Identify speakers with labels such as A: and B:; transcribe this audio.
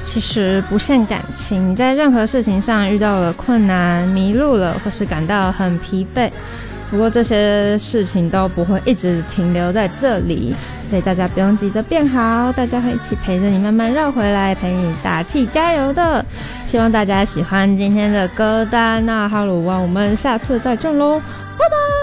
A: 其实不限感情，你在任何事情上遇到了困难、迷路了，或是感到很疲惫，不过这些事情都不会一直停留在这里，所以大家不用急着变好，大家会一起陪着你慢慢绕回来，陪你打气加油的。希望大家喜欢今天的歌单，那哈鲁哇，我们下次再见咯，